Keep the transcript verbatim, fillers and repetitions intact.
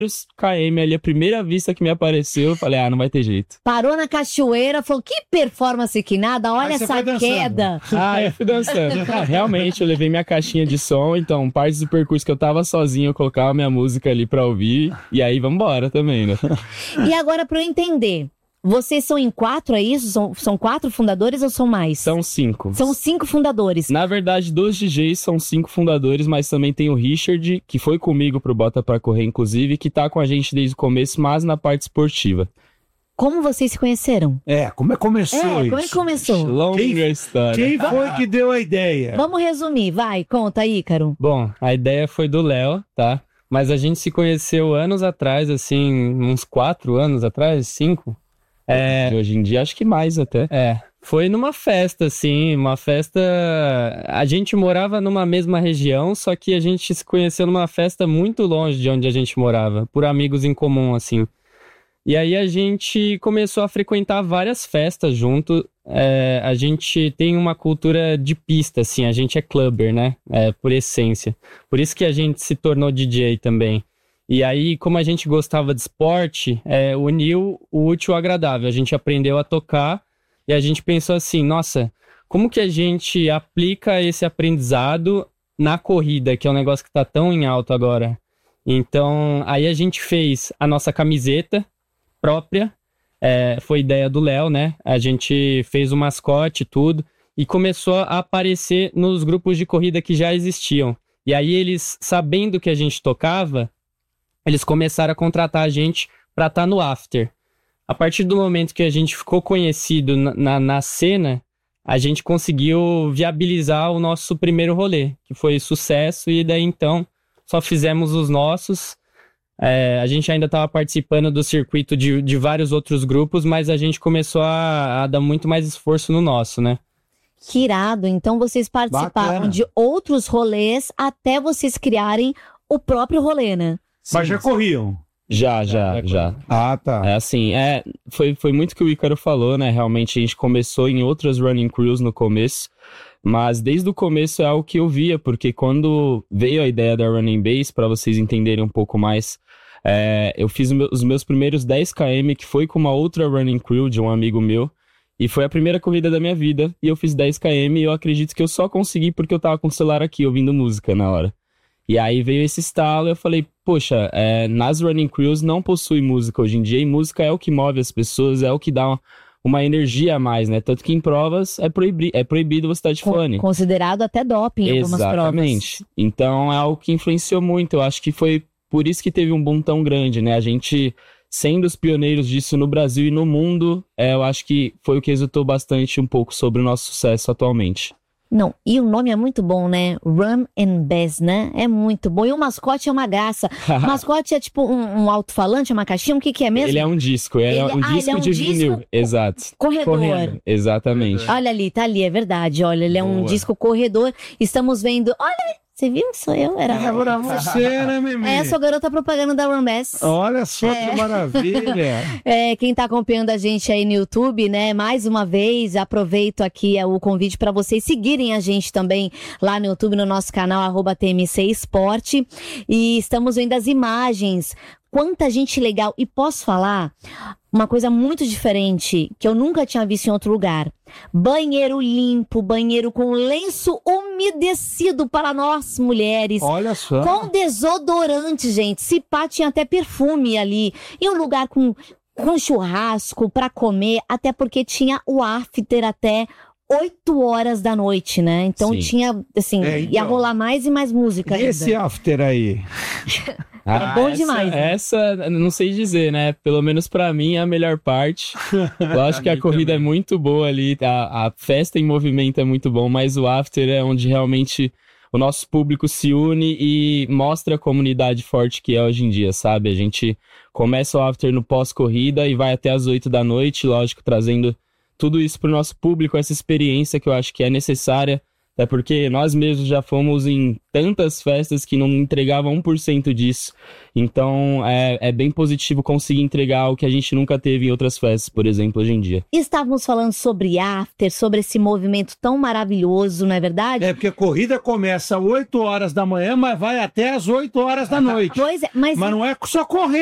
km ali, a primeira vista que me apareceu, eu falei, ah, não vai ter jeito. Parou na cachoeira, falou, que performance que nada, olha essa queda. Ah, eu fui dançando. Ah, realmente, eu levei minha caixinha de som, então, partes do percurso que eu tava sozinho, eu colocava minha música ali pra ouvir, e aí vambora também, né? E agora, pra eu entender, vocês são em quatro, é isso? São, são quatro fundadores ou são mais? São cinco. São cinco fundadores. Na verdade, dos D Js são cinco fundadores, mas também tem o Richard, que foi comigo pro Bota Pra Correr, inclusive, que tá com a gente desde o começo, mas na parte esportiva. Como vocês se conheceram? É, como é que começou é, isso? como é que começou? Longa história. Quem foi que deu a ideia? Vamos resumir, vai, conta aí, Ícaro. Bom, a ideia foi do Léo, tá? Mas a gente se conheceu anos atrás, assim, uns quatro anos atrás, cinco. É, hoje em dia acho que mais até. É, foi numa festa, assim, uma festa... A gente morava numa mesma região, só que a gente se conheceu numa festa muito longe de onde a gente morava, por amigos em comum, assim. E aí a gente começou a frequentar várias festas junto. É, a gente tem uma cultura de pista, assim, a gente é clubber, né? É, por essência. Por isso que a gente se tornou D J também. E aí, como a gente gostava de esporte, é, uniu o útil ao agradável. A gente aprendeu a tocar e a gente pensou assim, nossa, como que a gente aplica esse aprendizado na corrida, que é um negócio que está tão em alta agora? Então, aí a gente fez a nossa camiseta própria, é, foi ideia do Léo, né? A gente fez o mascote e tudo, e começou a aparecer nos grupos de corrida que já existiam. E aí eles, sabendo que a gente tocava, eles começaram a contratar a gente para estar tá no after. A partir do momento que a gente ficou conhecido na, na, na cena, a gente conseguiu viabilizar o nosso primeiro rolê, que foi sucesso, e daí então só fizemos os nossos. É, a gente ainda estava participando do circuito de, de vários outros grupos, mas a gente começou a, a dar muito mais esforço no nosso, né? Que irado! Então vocês participaram Bacana. de outros rolês até vocês criarem o próprio rolê, né? Mas já corriam? Já, já, já. Ah, tá. É assim, é, foi, foi muito que o Ícaro falou, né? Realmente a gente começou em outras running crews no começo, mas desde o começo é algo que eu via, porque quando veio a ideia da Running Base, para vocês entenderem um pouco mais, é, eu fiz os meus primeiros dez quilômetros, que foi com uma outra running crew de um amigo meu, e foi a primeira corrida da minha vida, e eu fiz dez quilômetros, e eu acredito que eu só consegui porque eu tava com o celular aqui, ouvindo música na hora. E aí veio esse estalo e eu falei, poxa, é, nas running crews não possui música hoje em dia, e música é o que move as pessoas, é o que dá uma, uma energia a mais, né? Tanto que em provas é, proibi- é proibido você estar de fone. Considerado até doping em algumas provas. Exatamente. Então é algo que influenciou muito, eu acho que foi por isso que teve um boom tão grande, né? A gente, sendo os pioneiros disso no Brasil e no mundo, é, eu acho que foi o que resultou bastante um pouco sobre o nosso sucesso atualmente. Não, e o nome é muito bom, né? Rum and Bass, né? É muito bom. E o mascote é uma graça. O mascote é tipo um, um alto-falante, uma caixinha, o que que é mesmo? Ele é um disco, é ele, um ah, disco ele é um de disco vinil. Exato. Corredor. Correndo. Exatamente. Olha ali, tá ali, é verdade. Olha, ele é Boa. um disco corredor. Estamos vendo... Olha, você viu? Sou eu. Era é pra você, né, Mimi? É, sou garota propaganda da Rum Bass. Olha só é. que maravilha. É, quem tá acompanhando a gente aí no YouTube, né? Mais uma vez, aproveito aqui o convite para vocês seguirem a gente também lá no YouTube, no nosso canal, arroba T M C Esporte. E estamos vendo as imagens. Quanta gente legal. E posso falar uma coisa muito diferente que eu nunca tinha visto em outro lugar. Banheiro limpo, banheiro com lenço umedecido para nós mulheres. Olha só. Com desodorante, gente. Se pá, tinha até perfume ali. E um lugar com, com churrasco para comer, até porque tinha o after até oito horas da noite, né? Então Sim. tinha, assim, é, então, ia rolar mais e mais música. E ainda. Esse after aí? Ah, é bom essa, demais. Né? Essa, não sei dizer, né? Pelo menos pra mim é a melhor parte. Eu acho que a corrida também é muito boa ali, a, a festa em movimento é muito bom, mas o after é onde realmente o nosso público se une e mostra a comunidade forte que é hoje em dia, sabe? A gente começa o after no pós-corrida e vai até as oito da noite, lógico, trazendo tudo isso pro nosso público, essa experiência que eu acho que é necessária É porque nós mesmos já fomos em tantas festas que não entregavam um por cento disso. Então, é, é bem positivo conseguir entregar o que a gente nunca teve em outras festas, por exemplo, hoje em dia. Estávamos falando sobre after, sobre esse movimento tão maravilhoso, não é verdade? É, porque a corrida começa às oito horas da manhã, mas vai até às oito horas da noite. Pois é, mas... Mas não é só correr.